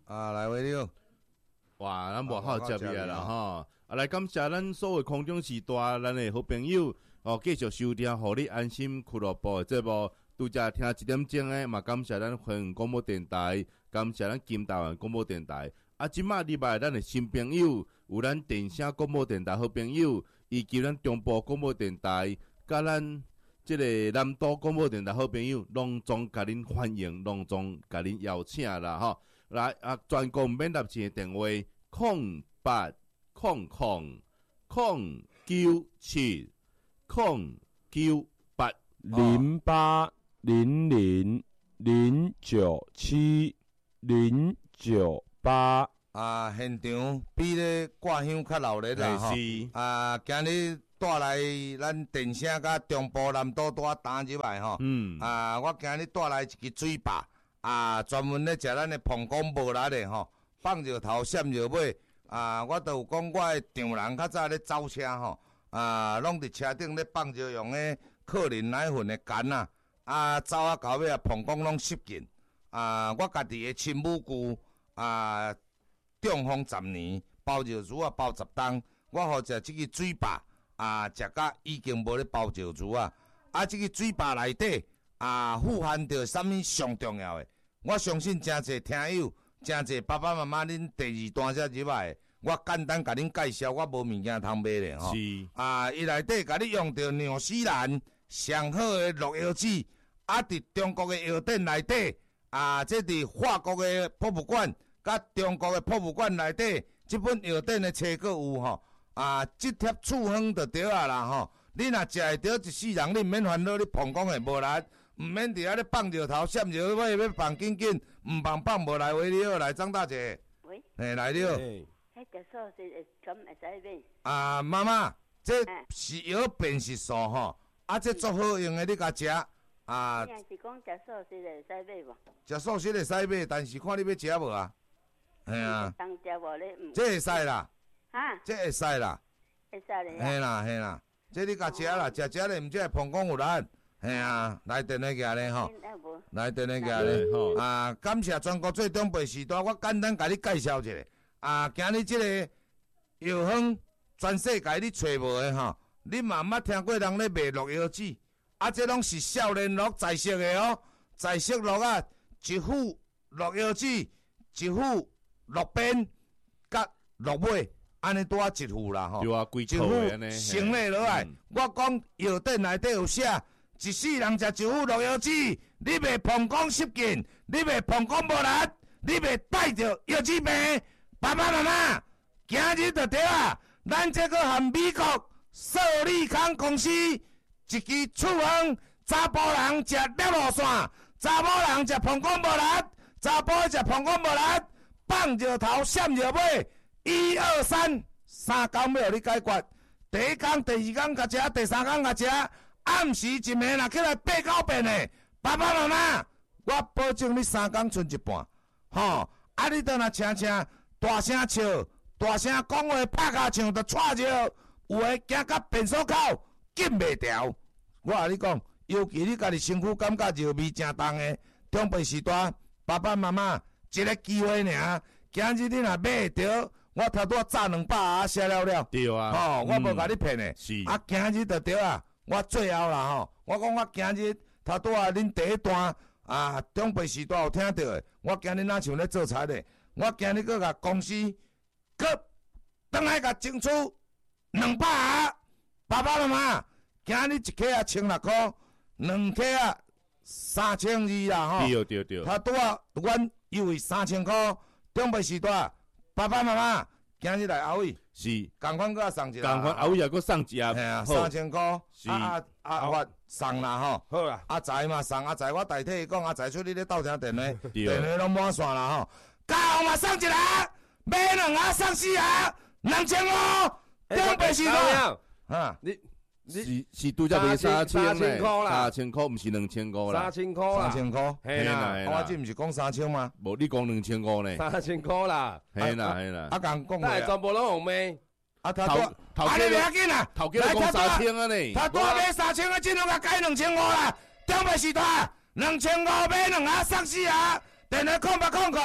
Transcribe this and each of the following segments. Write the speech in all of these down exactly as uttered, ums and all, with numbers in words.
啊，来维六， 哇，咱无好接起来啦吼！啊，来感谢咱所有空中时代咱的好朋友哦，继续收听互你安心俱乐部的节目。拄则听一点钟的，嘛感谢咱云广播电台，感谢咱金台湾广播电台。啊，即马礼拜咱的新朋友有咱电声广播电台好朋友，以及咱中部广播电台，甲咱即个南都广播电台好朋友，隆重甲恁欢迎，隆重甲恁邀请啦吼！来啊，全国免纳钱的电话：空八空空空九七空九八零八零零零九七零九八。 啊，现场比咧挂香较闹热啦吼！啊，今日带来咱电声甲中部南都带打入来吼。嗯。啊，我今日带来一支水坝，啊，专门咧食咱的膀胱无力的吼，放着头闪着尾。啊，我都有讲我的丈人较早咧走车吼，啊，拢伫车顶咧放着用的克林奶粉的干啊，啊，走啊到尾啊膀胱拢湿紧。啊，我家己的亲母舅啊。中风十年，包尿珠啊包十担，我好食即个水坝啊，食甲已经无咧包尿珠啊。啊，即个水坝内底啊，富含着啥物上重要的？我相信真侪听友，真侪爸爸妈妈恁第二段才入来，我简单甲恁介绍，我无物件通买咧吼。是啊，伊内底甲你用着纽西兰上好的鹿药籽，啊，伫中国的药店内底啊，即伫法国的博物馆。甲中国的博物馆内底，即本药典的册阁有吼，啊，即贴处方就对啊啦吼。你若食会着一世人，你毋免烦恼，你膀胱会无力，毋免伫遐咧放尿头、闪尿尾，要放紧紧，毋放放无来为了来张大姐。 喂， 嘿，来了。 迄食素是会咁会使买？ 啊，妈妈，这是药辨识素吼，啊，这足好用的，你甲食。啊。 你若是讲食素是会使买无？ 食素是会使买，但是看你要食无啊。嘿啊， 当食无咧，嗯， 这会使啦， 哈， 这会使啦， 会使咧， 嘿啦嘿啦，这你甲食啦，食食咧，毋只会膀胱有力，嘿啊，来电话寄咧吼，来电话寄咧吼，啊，感谢全国最长辈时代，我简单甲你介绍一下，啊，今日这个药方全世界你找无的吼，你嘛捌听过人咧卖鹿药籽，啊，这拢是少年鹿在色的哦，在色鹿啊，一副鹿药籽，一副。鹿鞭甲鹿尾，安尼拄啊一副啦吼， 对啊，几套的安尼， 成立落来。我讲药典内底有写，一世人食一副鹿药籽，你袂膀胱湿紧，你袂膀胱无力，你袂带着药籽病。爸爸妈妈，今日就对啊，咱这个和美国索利康公司一支处方，查甫人食尿路线，查某人食膀胱无力，查甫食膀胱无力。放尿头、闪尿尾，一二三，三工要你解决。第一工、第二工甲食，第三工甲食。暗时一暝若起来八九遍的，爸爸妈妈，我保证你三工剩一半。吼，啊你倒若请请大声笑，大声讲话，拍卡唱着踹尿，有诶行到便所口禁袂调。我甲你讲，尤其你家己身躯感觉尿味正重诶，长辈时代，爸爸妈妈。一个机会尔，今日你若买会着，我头拄炸两百啊，写了了。 对啊， 吼、哦，我无甲你骗诶。 是啊，今日就对啊，我最后啦吼，我讲我今日头拄啊，恁第一段啊，长辈时代有听到诶，我今日哪像咧做菜咧？我今日搁甲公司搁倒来甲争取两百啊，爸爸妈妈，今日一克啊千六块，两克啊三千二啦吼。 对对对。 头拄啊，阮。因为三千块，长辈时代，爸爸妈妈今日来阿伟是， 共款搁送一个，共款阿伟也搁送一下， 嘿啊，三千块， 是啊啊我送啦吼， 好啦， 阿财嘛送，阿财我代替伊讲，阿财出你咧斗听电话，电话拢满线啦吼，加嘛送一个，买两个送四个，两千五，长辈时代， 哈，你。 是是拄则卖三千三千块啦， 三千块毋是两千五啦， 三千块啦， 三千块， 嘿啦， 我这毋是讲三千吗？ 无你讲两千五呢？ 三千块啦， 嘿啦嘿啦， 啊讲讲话，全部拢红咩？ 啊头头，啊你袂要紧啦， 头家讲三千啊呢， 他多买三千啊，只能甲改两千五啦，长辈时代两千五买两啊送四啊，电话空八空空，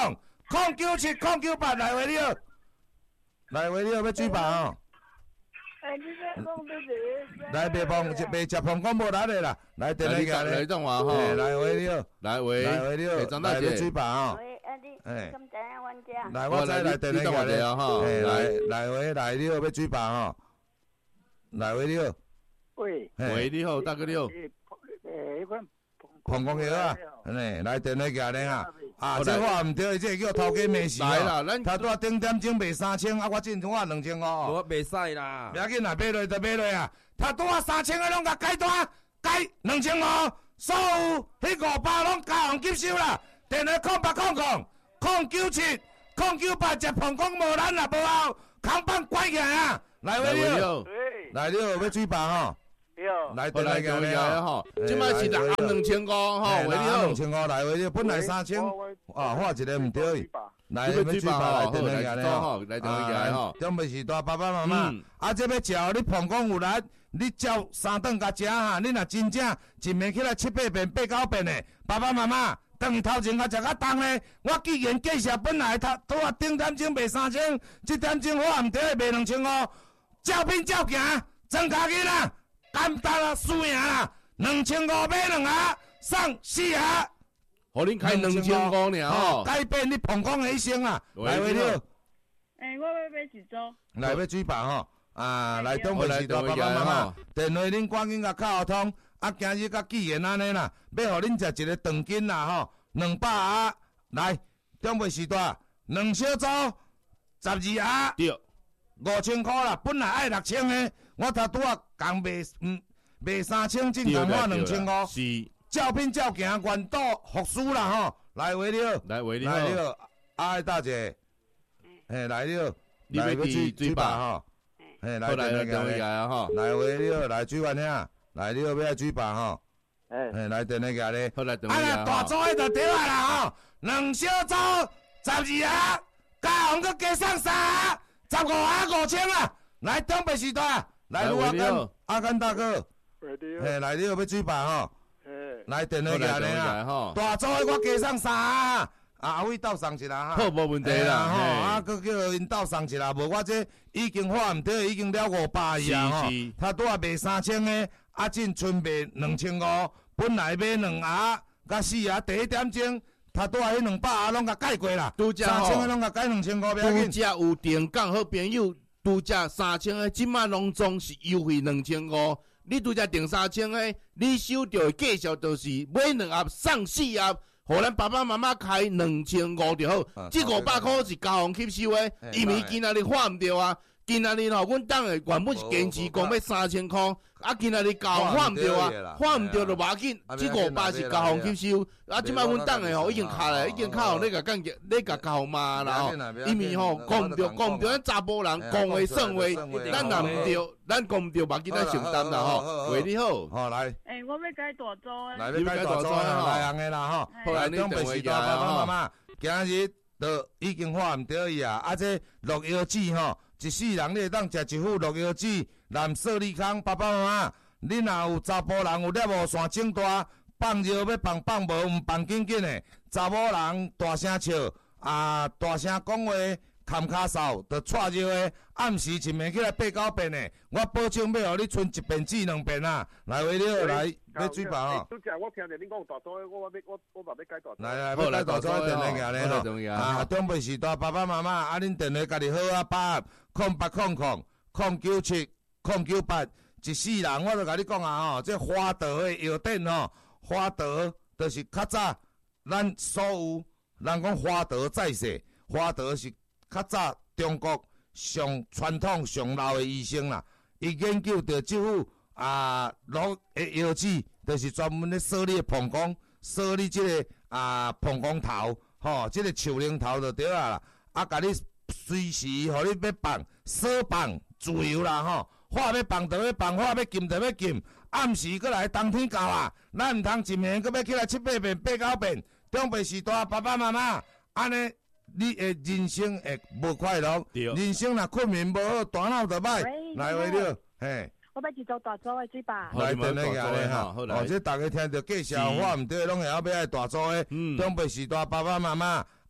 空九七空九八来回了，来回了要水吧哦。 哎，你这讲的是？ 来别碰，别吃碰讲无力的啦，来电来个来电话吼， 来回了， 来回， 来回了，来要水吧哦。 喂，啊你，你咁知影阮家？ 来，我再来电来个咧，哎，来来回来了要水吧吼，来回了。 喂， 喂，你好，大哥你好。 诶，迄款碰讲药啊，呢来电来个咧啊。啊，这话唔对，这叫头家骂死来啦，咱头拄顶点钟卖三千，啊，我进我两千五。 我袂使啦。 不要紧啦，买落就买落啊。头拄啊三千个拢甲改单，改两千五，所有迄五百拢交行接收啦。电话空八空空空九七空九八，只碰讲无咱啦，无后扛棒关起来啊！来喂了，来了，要水吧吼。来电来个咧吼，即摆是六暗两千五吼，为了两千五来为了，本来三千，啊，画一个唔对，来要水吧，来电来个咧吼， 来电来个吼， 准备是大爸爸妈妈，啊，这要食，你碰讲有力，你照三顿甲食哈，你若真正一暝起来七八遍、八九遍的，爸爸妈妈，当伊头前甲食较重咧，我既然计数本来头拄啊顶点钟卖三千，这点钟我唔对卖两千五，照拼照行，增加囡仔。简单啊，输赢啦，两千五买两下，送四下， 互恁开两千五尔吼， 改变你膀胱的一生啊，来为了。 诶，我要买一组。 来要水吧吼，啊，来东北时代爸爸妈妈，电话恁赶紧甲敲通，啊，今日甲纪言安尼啦，要互恁食一个长筋啦吼，两百下，来东北时代两小组，十二下， 对， 五千块啦，本来爱六千的。我头拄啊共卖嗯卖三千，正共我两千五， 是照拼照行，原岛服输啦吼，来为了， 来为了， 来了，爱大姐，嘿来了， 你要去水吧吼，嘿来来来来来吼， 来为了，来水完了，来了要水吧吼， 嘿来等那个咧， 好来等啊那大组的就对啊啦吼，两小组十二下，加红佮加上三下，十五下五千啊，来东北时代。来，阿甘，阿甘大哥，嘿，来了要水吧吼，来电话个咧啊，大组的我加上三下，啊阿伟斗送一下哈， 好无问题啦吼，啊佮叫因斗送一下，无我这已经花唔对，已经了五百以啊吼，他拄啊卖三千的，啊进剩卖两千五，本来买两下，甲四下第一点钟，他拄啊迄两百下拢甲改过啦，三千的拢甲改两千五，不要紧。 拄只有电讲好朋友。拄只三千个，即马拢总是优惠两千五。你拄只订三千个，你收到的计数就是买两盒送四盒，互咱爸爸妈妈开两千五就好。这五百块是交通吸收的，因为今仔日花唔着啊。今仔日吼，阮当的原本是坚持讲要三千块，啊，今仔日交花唔着啊，花唔着就无要紧。这五百是交通吸收，啊，即摆阮当的吼已经卡咧，已经卡互你甲干，你甲交嘛啦吼。因为吼讲唔着，讲唔着，咱查甫人讲话算话，咱若唔着，咱讲唔着，目镜咱承担啦吼。喂，你好， 好来。 诶，我要改大组诶。 来，要改大组啊，来行的啦吼。 后来东北时代爸爸妈妈，今日都已经花唔着伊啊，啊这鹿腰子吼。一世人你会当食一副鹿腰子，南寿利康爸爸妈妈，你若有查甫人有了无线整大，放尿要放放无，毋放紧紧的。查某人大声笑，啊大声讲话，砍骹扫，着踹尿的，暗时一暝起来八九遍的，我保证要互你剩一遍至两遍啊！来为了来要水吧吼。 拄只我听着恁讲大组的，我我要我我嘛要改大组。 来来，要改大组的电话个咧咯。啊，中北时代爸爸妈妈，啊恁电话家己好啊把。空八空空空九七空九八，一世人我都甲你讲啊吼，这花德的药店吼，花德就是较早咱所有人讲花德在世，花德是较早中国上传统上老的医生啦，伊研究到这副啊鹿的药子，就是专门咧锁你的膀胱，锁你这个啊膀胱头，吼、哦，这个树灵头就对啊啦，啊，甲你。随时，互你要放锁放自由啦吼，话要放就要放，话要禁就要禁。暗时过来冬天到啊，咱毋通一暝搁要起来七八遍、八九遍。中北时代爸爸妈妈，安尼你的人生会无快乐，人生若困眠无好，大脑就歹。来为了，嘿。 我要一组大组的水吧。 来电那个咧哈，哦，这大家听到介绍，我毋对，拢会晓要爱大组的。中北时代爸爸妈妈。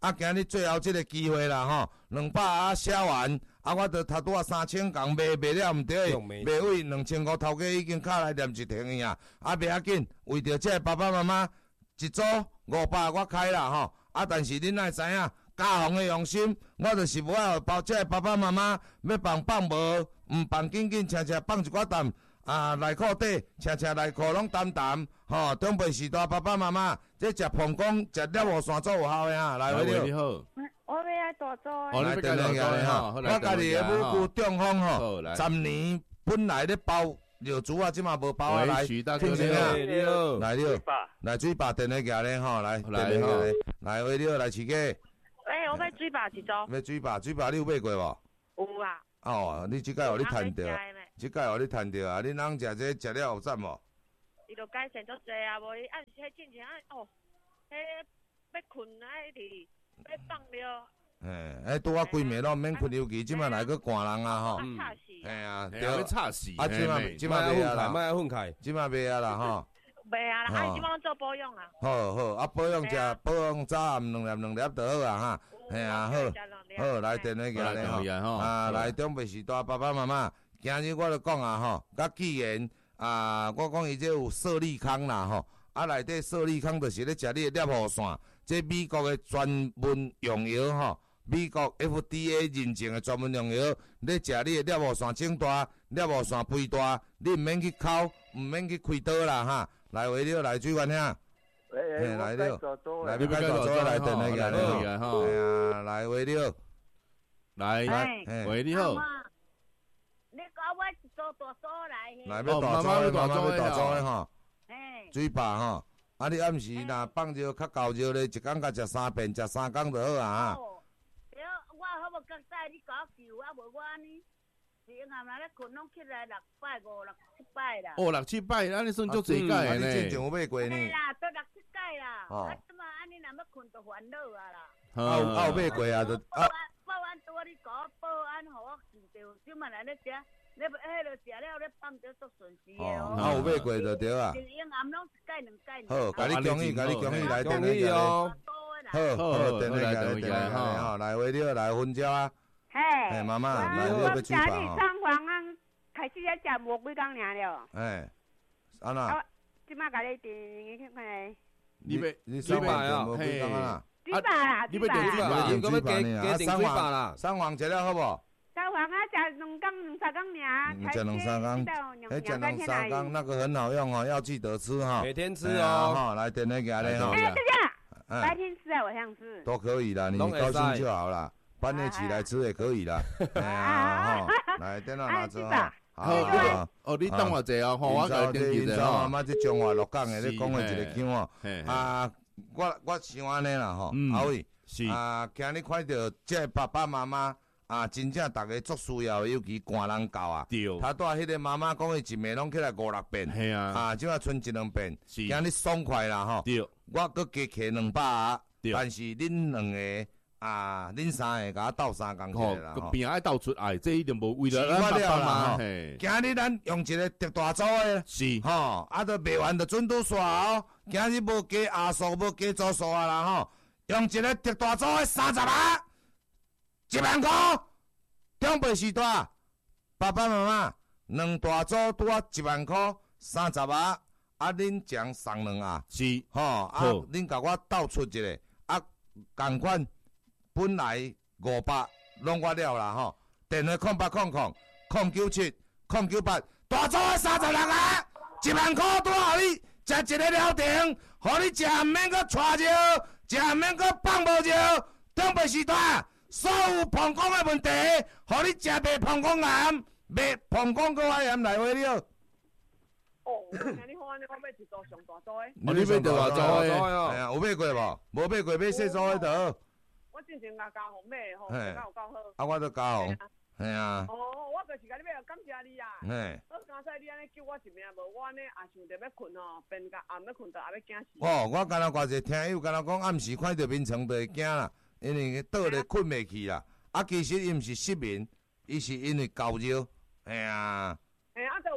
啊，今日最后即个机会啦吼，两百啊写完，啊，我着头拄啊三千共卖卖了毋对，卖位两千五，头家已经敲来念一停去啊，啊袂要紧，为着即个爸爸妈妈一组五百我开啦吼，啊，但是恁爱知影。家红的用心，我就是无爱包这爸爸妈妈要放放无，毋放紧紧，车车放一寡啖啊内裤底，车车内裤拢澹澹，吼，长辈时代爸爸妈妈，这食膀胱、食了无线做有效的啊，来回你好。 我要来大租的。 哦，你要大租的吼， 我家己的母舅中风吼，十年本来咧包药珠啊，即马无包啊来，听清啊？ 你好， 来了，来水坝电话架咧吼，来电话架咧，来回了来饲鸡。 诶，我要水坝一组。 要水坝，水坝你有买过无？有啊。 哦，你即摆互你趁着，即摆互你趁着啊！你人食这食了有赞无？ 伊就改善足济啊，无伊按迄进前啊，哦，迄要困啊，迄要放了。 嘿，迄拄啊规暝拢免困休息，即摆来去赶人啊吼。 嗯。吵死。 嘿啊， 对。要吵死。 啊，即摆即摆袂啊啦， 卖混开， 即摆袂啊啦吼。 袂啊啦，啊，即摆做保养啊。 好好，啊保养食保养早暗两粒两粒就好啊哈。嘿啊好，好来电话架咧吼，啊来长辈时代爸爸妈妈，今日我就讲啊吼，甲既然啊我讲伊这有色利康啦吼，啊内底色利康就是咧食你的尿壶线，这美国的专门用药吼，美国 F D A 认证的专门用药，咧食你的尿壶线整大，尿壶线肥大，你毋免去抠，毋免去开刀啦哈，来回了来水源兄。 诶， 来了，来你要改大做来电话架咧吼，哎呀，来回了， 来，喂你好， 你讲我一做大组来， 来要大组的，妈妈要大组的吼， 嘿， 水坝吼，啊你暗时若放尿较够热咧，一工甲食三遍，食三工就好啊哈。 对，我好无交代你搞救啊，无我安尼。是因暗咧困拢起来六摆五六七摆啦。 哦，六七摆，安尼算足济摆呢。 你之前有买过呢？ 对啦，都六七摆啦。 哦。 啊，即马安尼若要困就烦恼啊啦。 啊有啊有买过啊，就啊。保安多你搞保安，互我记着，即马来咧食，你迄落食了咧放着足顺时的哦。 啊有买过就对啊。 因暗拢一摆两摆。 好，甲你恭喜，甲你恭喜来电话架哦。 好好，电话架咧，电话架咧吼，来回了来分招啊。 嘿， 妈妈，来了要水坝吼。装潢啊，开始咧食无几工尔了。 哎，安那？ 即马甲你订去看。 你要你水坝呀？嘿， 水坝啦， 你要订水坝，你讲要加加订水坝啦。 上网食了好无？ 上网啊，食两工两三工尔。 你食两三工，哎，食两三工那个很好用哦，要记得吃哈。 每天吃哦。 哈，来电话架咧吼。 哎，这样，白天吃啊，晚上吃。 都可以啦，你高兴就好啦。半夜起来吃也可以啦，哎呀，吼，来电话拿走哈。 好，哦，你等我者哦，吼，我甲你登记者吼。 妈妈这中华鹿港的，你讲的一个腔哦。啊，我我想安尼啦吼，阿伟，啊，今日看到这爸爸妈妈啊，真正大家足需要，尤其寒人教啊。 对。 他带迄个妈妈讲，伊一暝拢起来五六遍。 系啊。 啊，即摆剩一两遍。 是。 今日爽快啦吼。 对。 我搁加摕两百啊，但是恁两个。啊，恁三个甲我斗三工起啦， 吼，边爱斗出爱，这一定无为了咱爸爸妈妈。 今日咱用一个特大组的， 是吼，啊，都卖完就准拄煞哦。今日无加压缩，无加做数啊啦吼，用一个特大组的三十啊，一万块，长辈时代，爸爸妈妈两大组拄啊一万块，三十啊，啊，恁将送两啊， 是， 吼，啊，恁甲我斗出一个，啊，共款。本来五百拢我了啦吼，电话空八空空空九七空九八，大组的三十六个，一万块拄互你食一个了停，互你食毋免阁带尿，食毋免阁放无尿，长辈时代所有膀胱的问题，互你食袂膀胱癌，袂膀胱高癌来回了。 哦，今日好安尼，我买一组上大组的。 你买大组的？哎呀，有买过无？无买过，买细组的就好。 我之前甲家红买吼，甲有够好。 啊，我都家红，系啊。 哦，我就是甲你买，感谢你啊。 嘿。 我刚才你安尼叫我一命，无我安尼也想着要困吼，变甲暗要困，就也要惊死。 哦，我敢若挂一个听友，敢若讲暗时看到眠床就会惊啦，因为倒咧困袂去啦。啊，其实伊毋是失眠，伊是因为高热，哎呀。 哎，啊，就有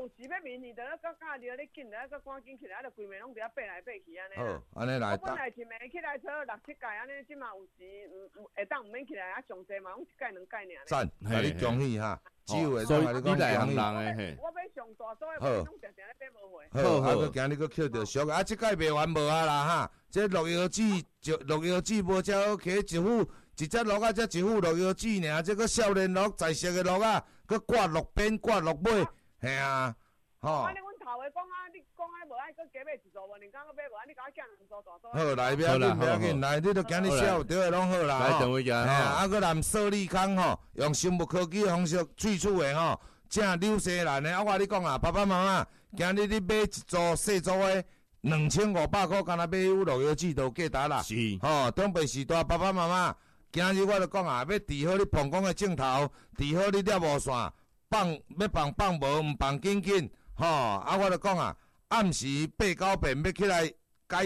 有时要明年，就咧搁假日咧紧来，搁赶紧起来，就规暝拢伫遐爬来爬去安尼。 好，安尼来。 我本来是暝起来坐六七届安尼，即嘛有时嗯会当毋免起来，啊上济嘛拢一届两届尔。 赞，甲你恭喜哈！只有所以你你来行人诶嘿。 我要上大所以拢常常咧爬无回。 好，啊，佮今日佮捡着俗啊，即届卖完无啊啦哈！这落叶子就落叶子无遮好起一副，一只鹿啊，才一副落叶子尔，这个少年鹿在色诶鹿啊，佮挂鹿鞭挂鹿尾，嘿啊，吼。 啊，你阮头诶讲啊，你讲啊无爱佮加买一组无，人家佮买无，你甲我捡两组大组。 好，来，不要紧，不要紧，来，你著今日写有对诶拢好啦。 来，等位家， 啊，佮南设立康吼，用生物科技方式萃取诶吼。正纽西兰的，啊，我甲你讲啊，爸爸妈妈，今日你买一组细组的，两千五百块，敢若买有落叶子都价值啦。 是， 吼，准备时代，爸爸妈妈，今日我就讲啊，要治好你膀胱的镜头，治好你尿无线，放要放放无，毋放紧紧，吼，啊，我就讲啊，暗时八九遍要起来